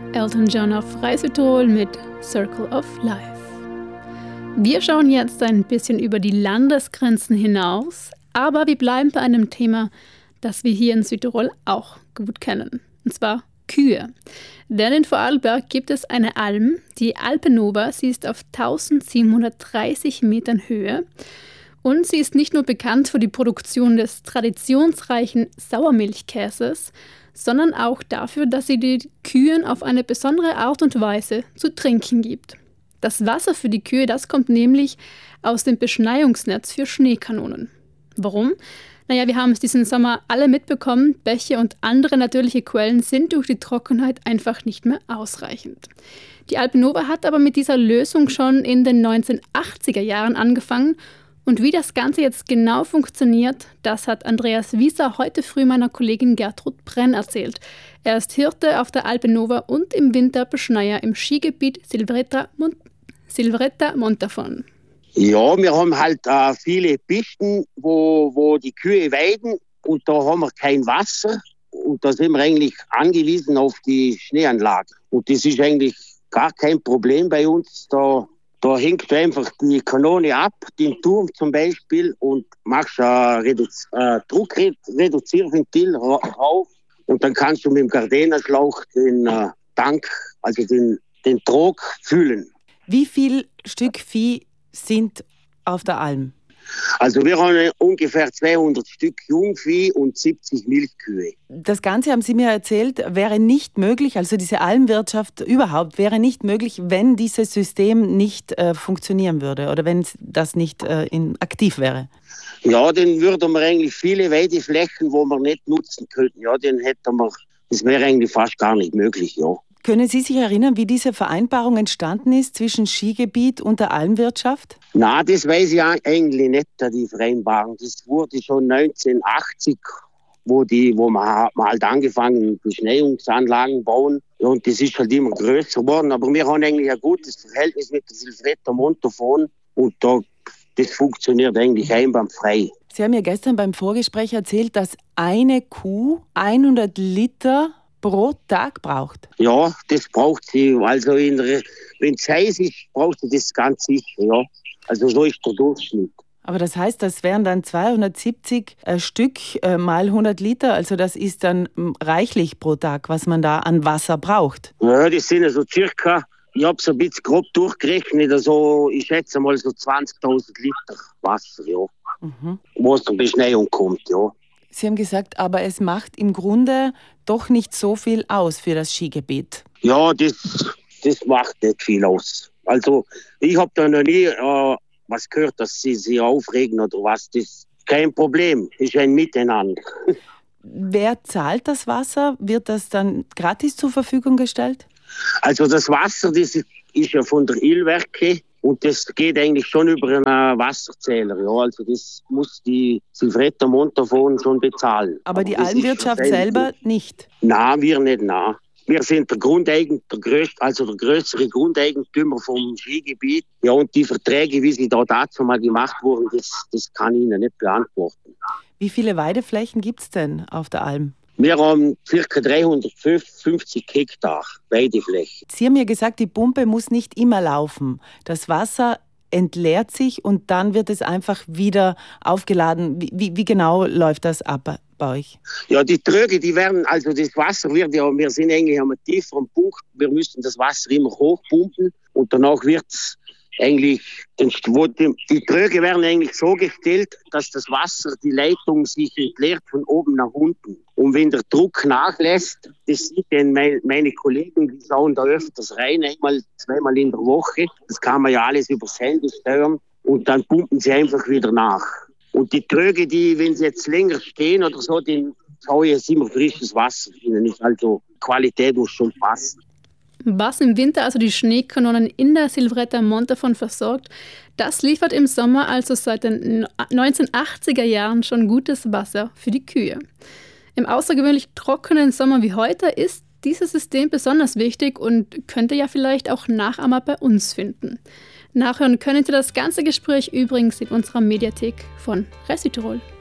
Elton John auf Reis Südtirol mit Circle of Life. Wir schauen jetzt ein bisschen über die Landesgrenzen hinaus, aber wir bleiben bei einem Thema, das wir hier in Südtirol auch gut kennen, und zwar Kühe. Denn in Vorarlberg gibt es eine Alm, die Alpenova. Sie ist auf 1730 Metern Höhe und sie ist nicht nur bekannt für die Produktion des traditionsreichen Sauermilchkäses, sondern auch dafür, dass sie die Kühen auf eine besondere Art und Weise zu trinken gibt. Das Wasser für die Kühe, das kommt nämlich aus dem Beschneiungsnetz für Schneekanonen. Warum? Naja, wir haben es diesen Sommer alle mitbekommen, Bäche und andere natürliche Quellen sind durch die Trockenheit einfach nicht mehr ausreichend. Die Alpenova hat aber mit dieser Lösung schon in den 1980er Jahren angefangen. Und wie das Ganze jetzt genau funktioniert, das hat Andreas Wieser heute früh meiner Kollegin Gertrud Brenn erzählt. Er ist Hirte auf der Alpenova und im Winter Beschneier im Skigebiet Silvretta Montafon. Ja, wir haben halt viele Pisten, wo die Kühe weiden und da haben wir kein Wasser und da sind wir eigentlich angewiesen auf die Schneeanlage. Und das ist eigentlich gar kein Problem bei uns. Da hängt einfach die Kanone ab, den Turm zum Beispiel, und machst ein Druckreduzierventil rauf und dann kannst du mit dem Gardena-Schlauch den Tank, also den Trog füllen. Wie viel Stück Vieh sind auf der Alm? Also wir haben ungefähr 200 Stück Jungvieh und 70 Milchkühe. Das Ganze, haben Sie mir erzählt, wäre nicht möglich, also diese Almwirtschaft überhaupt, wäre nicht möglich, wenn dieses System nicht funktionieren würde oder wenn das nicht aktiv wäre. Ja, dann würden wir eigentlich viele Weideflächen, wo wir nicht nutzen könnten, ja, dann hätten wir, das wäre eigentlich fast gar nicht möglich, ja. Können Sie sich erinnern, wie diese Vereinbarung entstanden ist zwischen Skigebiet und der Almwirtschaft? Na, das weiß ich eigentlich nicht, die Vereinbarung. Das wurde schon 1980, wo man halt angefangen, Beschneiungsanlagen bauen. Ja, und das ist halt immer größer geworden. Aber wir haben eigentlich ein gutes Verhältnis mit der Silvretta Montafon und das funktioniert eigentlich einwandfrei. Sie haben mir gestern beim Vorgespräch erzählt, dass eine Kuh 100 Liter pro Tag braucht. Ja, das braucht sie. Also wenn es heiß ist, braucht sie das ganz sicher. Ja. Also so ist der Durchschnitt. Aber das heißt, das wären dann 270 Stück mal 100 Liter. Also das ist dann reichlich pro Tag, was man da an Wasser braucht. Ja, das sind also circa, ich habe es ein bisschen grob durchgerechnet, also ich schätze mal so 20.000 Liter Wasser, ja. Wo es zur Beschneiung kommt, ja. Sie haben gesagt, aber es macht im Grunde doch nicht so viel aus für das Skigebiet. Ja, das macht nicht viel aus. Also ich habe da noch nie was gehört, dass sie sich aufregen oder was. Das ist kein Problem, das ist ein Miteinander. Wer zahlt das Wasser? Wird das dann gratis zur Verfügung gestellt? Also das Wasser, das ist ja von der Illwerke. Und das geht eigentlich schon über einen Wasserzähler. Ja. Also das muss die Silvretta Montafon schon bezahlen. Aber die Almwirtschaft selber nicht? Nein, wir nicht, nein. Wir sind der größere Grundeigentümer vom Skigebiet. Ja, und die Verträge, wie sie da dazu mal gemacht wurden, das kann ich Ihnen nicht beantworten. Wie viele Weideflächen gibt es denn auf der Alm? Wir haben ca. 350 Hektar Weidefläche. Sie haben mir gesagt, die Pumpe muss nicht immer laufen. Das Wasser entleert sich und dann wird es einfach wieder aufgeladen. Wie genau läuft das ab bei euch? Ja, die Tröge, also das Wasser wird ja, wir sind eigentlich am tieferen Punkt. Wir müssen das Wasser immer hochpumpen und danach wird es eigentlich, die Tröge werden eigentlich so gestellt, dass das Wasser, die Leitung sich entleert von oben nach unten. Und wenn der Druck nachlässt, das sieht denn meine Kollegen, die schauen da öfters rein, zweimal in der Woche. Das kann man ja alles übers Handy steuern und dann pumpen sie einfach wieder nach. Und die Tröge, wenn sie jetzt länger stehen oder so, dann schaue ich jetzt immer frisches Wasser. Also die Qualität muss schon passen. Was im Winter also die Schneekanonen in der Silvretta Montafon versorgt, das liefert im Sommer also seit den 1980er Jahren schon gutes Wasser für die Kühe. Im außergewöhnlich trockenen Sommer wie heute ist dieses System besonders wichtig und könnte ja vielleicht auch Nachahmer bei uns finden. Nachhören können Sie das ganze Gespräch übrigens in unserer Mediathek von Reis Südtirol.